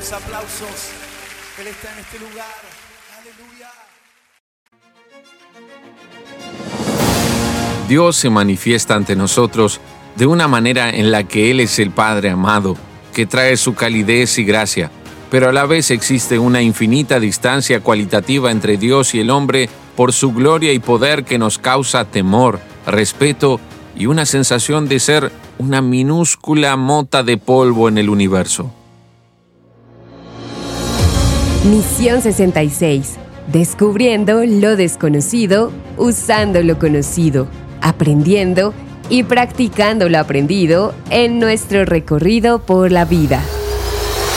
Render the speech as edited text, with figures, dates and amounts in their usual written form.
fuertes aplausos. Él está en este lugar. Aleluya. Dios se manifiesta ante nosotros de una manera en la que Él es el Padre amado, que trae su calidez y gracia, pero a la vez existe una infinita distancia cualitativa entre Dios y el hombre por su gloria y poder que nos causa temor, respeto y una sensación de ser una minúscula mota de polvo en el universo. Misión 66. Descubriendo lo desconocido, usando lo conocido, aprendiendo y practicando lo aprendido en nuestro recorrido por la vida.